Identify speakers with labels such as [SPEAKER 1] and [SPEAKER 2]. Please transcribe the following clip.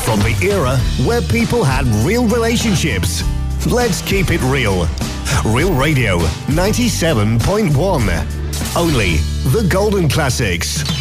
[SPEAKER 1] From the era where people had real relationships. Let's keep it real. Real Radio 97.1. Only the golden classics.